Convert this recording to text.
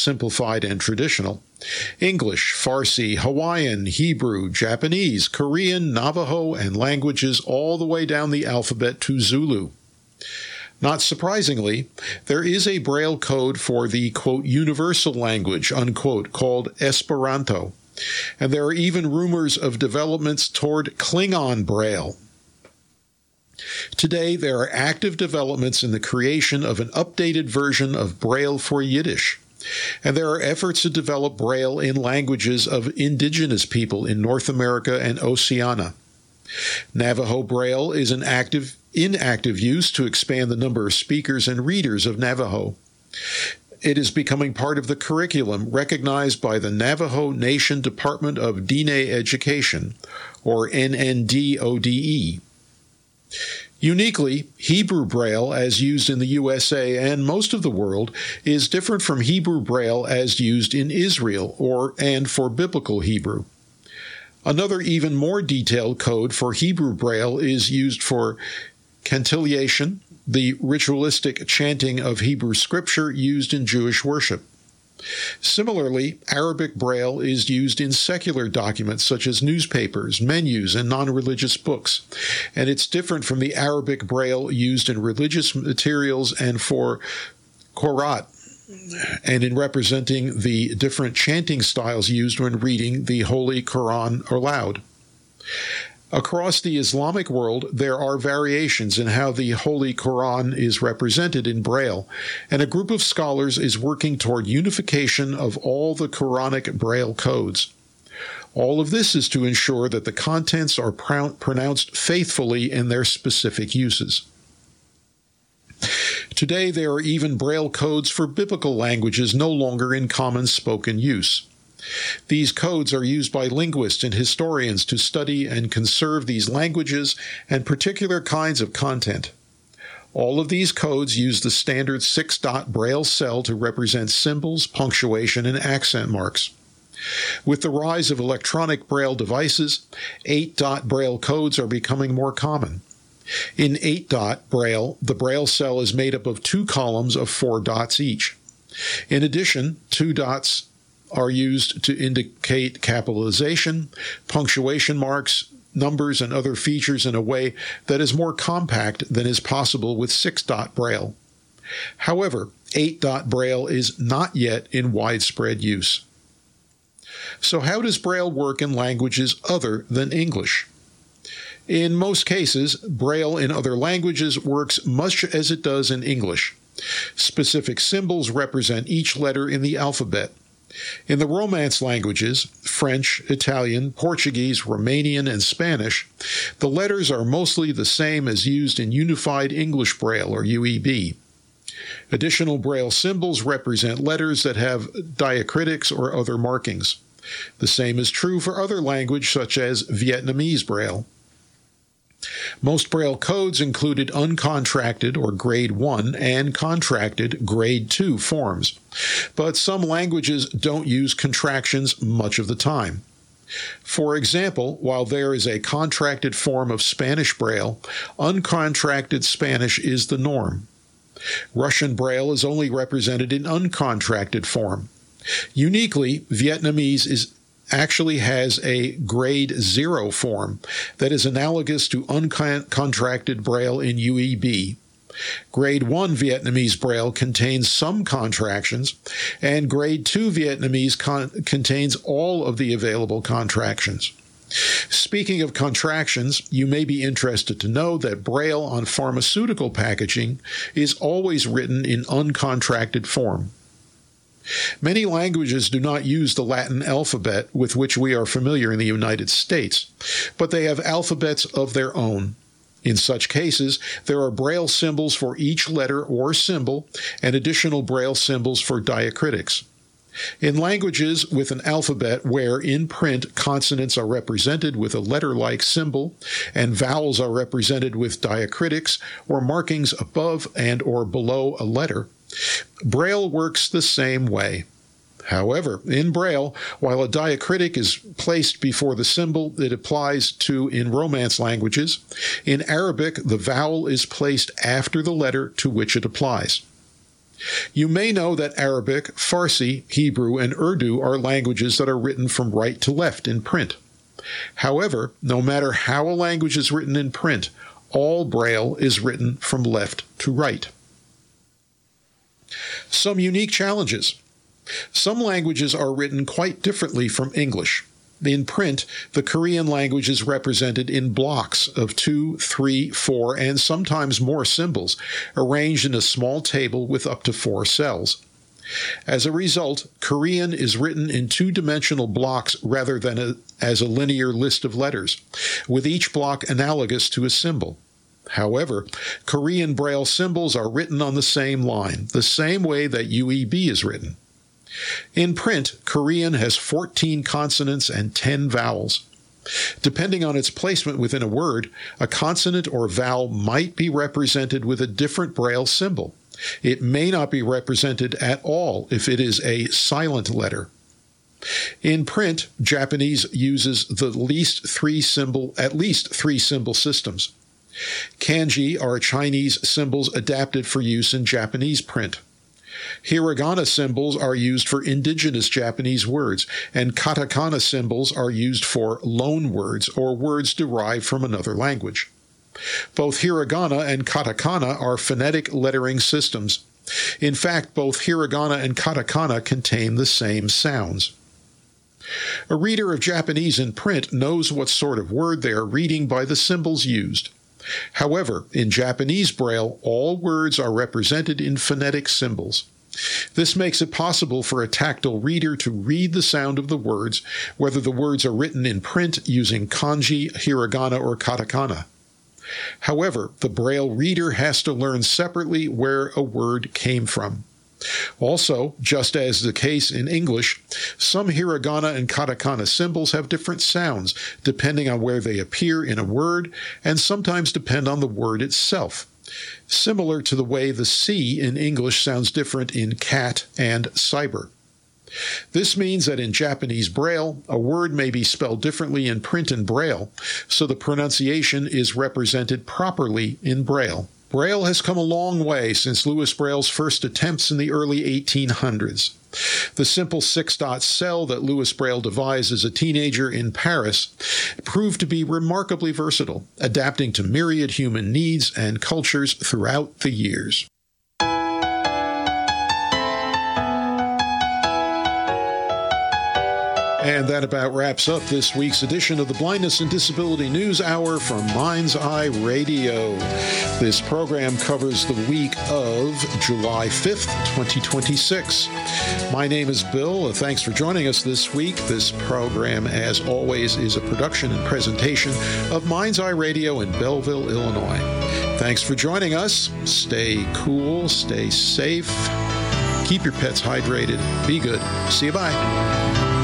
simplified and traditional, English, Farsi, Hawaiian, Hebrew, Japanese, Korean, Navajo, and languages all the way down the alphabet to Zulu. Not surprisingly, there is a Braille code for the, quote, universal language, unquote, called Esperanto, and there are even rumors of developments toward Klingon Braille. Today, there are active developments in the creation of an updated version of Braille for Yiddish, and there are efforts to develop Braille in languages of indigenous people in North America and Oceania. Navajo Braille is in active use to expand the number of speakers and readers of Navajo. It is becoming part of the curriculum recognized by the Navajo Nation Department of Diné Education, or NNDODE. Uniquely, Hebrew Braille, as used in the USA and most of the world, is different from Hebrew Braille as used in Israel and for Biblical Hebrew. Another even more detailed code for Hebrew Braille is used for cantillation, the ritualistic chanting of Hebrew scripture used in Jewish worship. Similarly, Arabic Braille is used in secular documents such as newspapers, menus, and non-religious books, and it's different from the Arabic Braille used in religious materials and for Qurat, and in representing the different chanting styles used when reading the Holy Quran aloud. Across the Islamic world, there are variations in how the Holy Quran is represented in Braille, and a group of scholars is working toward unification of all the Quranic Braille codes. All of this is to ensure that the contents are pronounced faithfully in their specific uses. Today, there are even Braille codes for biblical languages no longer in common spoken use. These codes are used by linguists and historians to study and conserve these languages and particular kinds of content. All of these codes use the standard 6-dot Braille cell to represent symbols, punctuation, and accent marks. With the rise of electronic Braille devices, 8-dot Braille codes are becoming more common. In 8-dot Braille, the Braille cell is made up of 2 columns of 4 dots each. In addition, 2 dots are used to indicate capitalization, punctuation marks, numbers, and other features in a way that is more compact than is possible with 6-dot Braille. However, 8-dot Braille is not yet in widespread use. So how does Braille work in languages other than English? In most cases, Braille in other languages works much as it does in English. Specific symbols represent each letter in the alphabet. In the Romance languages, French, Italian, Portuguese, Romanian, and Spanish, the letters are mostly the same as used in Unified English Braille, or UEB. Additional Braille symbols represent letters that have diacritics or other markings. The same is true for other languages such as Vietnamese Braille. Most Braille codes included uncontracted or Grade 1 and contracted Grade 2 forms, but some languages don't use contractions much of the time. For example, while there is a contracted form of Spanish Braille, uncontracted Spanish is the norm. Russian Braille is only represented in uncontracted form. Uniquely, Vietnamese actually has a Grade 0 form that is analogous to uncontracted Braille in UEB. Grade 1 Vietnamese Braille contains some contractions, and Grade 2 Vietnamese contains all of the available contractions. Speaking of contractions, you may be interested to know that Braille on pharmaceutical packaging is always written in uncontracted form. Many languages do not use the Latin alphabet with which we are familiar in the United States, but they have alphabets of their own. In such cases, there are Braille symbols for each letter or symbol and additional Braille symbols for diacritics. In languages with an alphabet where in print consonants are represented with a letter-like symbol and vowels are represented with diacritics or markings above and or below a letter, Braille works the same way. However, in Braille, while a diacritic is placed before the symbol it applies to in Romance languages, in Arabic the vowel is placed after the letter to which it applies. You may know that Arabic, Farsi, Hebrew, and Urdu are languages that are written from right to left in print. However, no matter how a language is written in print, all Braille is written from left to right. Some unique challenges. Some languages are written quite differently from English. In print, the Korean language is represented in blocks of 2, 3, 4, and sometimes more symbols, arranged in a small table with up to 4 cells. As a result, Korean is written in two-dimensional blocks rather than as a linear list of letters, with each block analogous to a symbol. However, Korean Braille symbols are written on the same line, the same way that UEB is written. In print, Korean has 14 consonants and 10 vowels. Depending on its placement within a word, a consonant or vowel might be represented with a different Braille symbol. It may not be represented at all if it is a silent letter. In print, Japanese uses at least three symbol systems. Kanji are Chinese symbols adapted for use in Japanese print. Hiragana symbols are used for indigenous Japanese words, and katakana symbols are used for loan words or words derived from another language. Both hiragana and katakana are phonetic lettering systems. In fact, both hiragana and katakana contain the same sounds. A reader of Japanese in print knows what sort of word they are reading by the symbols used. However, in Japanese Braille, all words are represented in phonetic symbols. This makes it possible for a tactile reader to read the sound of the words, whether the words are written in print using kanji, hiragana, or katakana. However, the Braille reader has to learn separately where a word came from. Also, just as the case in English, some hiragana and katakana symbols have different sounds depending on where they appear in a word and sometimes depend on the word itself, similar to the way the C in English sounds different in cat and cyber. This means that in Japanese Braille, a word may be spelled differently in print and Braille, so the pronunciation is represented properly in Braille. Braille has come a long way since Louis Braille's first attempts in the early 1800s. The simple 6-dot cell that Louis Braille devised as a teenager in Paris proved to be remarkably versatile, adapting to myriad human needs and cultures throughout the years. And that about wraps up this week's edition of the Blindness and Disability News Hour from Mind's Eye Radio. This program covers the week of July 5th, 2026. My name is Bill. Thanks for joining us this week. This program, as always, is a production and presentation of Mind's Eye Radio in Belleville, Illinois. Thanks for joining us. Stay cool, stay safe, keep your pets hydrated, be good. See you, bye.